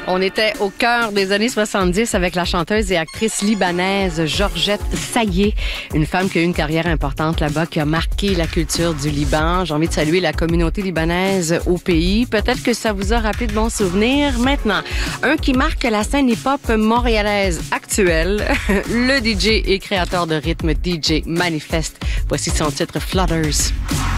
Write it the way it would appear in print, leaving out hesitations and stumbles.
On était au cœur des années 70 avec la chanteuse et actrice libanaise Georgette Sayé, une femme qui a eu une carrière importante là-bas, qui a marqué la culture du Liban. J'ai envie de saluer la communauté libanaise au pays. Peut-être que ça vous a rappelé de bons souvenirs. Maintenant, un qui marque la scène hip-hop montréalaise actuelle, le DJ et créateur de rythme DJ Manifest. Voici son titre Flutters.